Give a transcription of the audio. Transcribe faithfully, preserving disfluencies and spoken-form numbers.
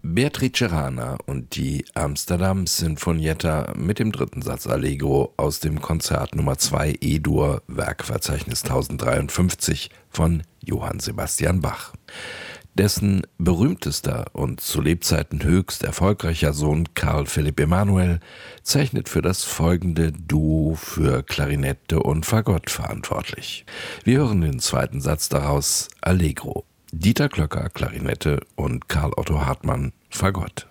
Beatrice Rana und die Amsterdam Sinfonietta mit dem dritten Satz Allegro aus dem Konzert Nummer zwei E-Dur, Werkverzeichnis tausenddreiundfünfzig von Johann Sebastian Bach. Dessen berühmtester und zu Lebzeiten höchst erfolgreicher Sohn Carl Philipp Emanuel zeichnet für das folgende Duo für Klarinette und Fagott verantwortlich. Wir hören den zweiten Satz daraus, Allegro. Dieter Klöcker, Klarinette und Karl Otto Hartmann, Fagott.